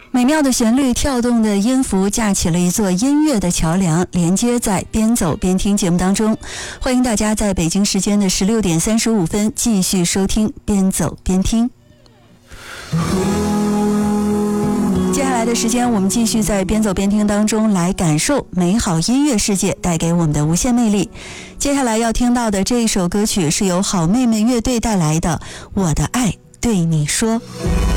美妙的旋律，跳动的音符，架起了一座音乐的桥梁，连接在边走边听节目当中。欢迎大家在北京时间的16点35分继续收听边走边听。接下来的时间，我们继续在边走边听当中来感受美好音乐世界带给我们的无限魅力。接下来要听到的这一首歌曲是由好妹妹乐队带来的《我的爱对你说》。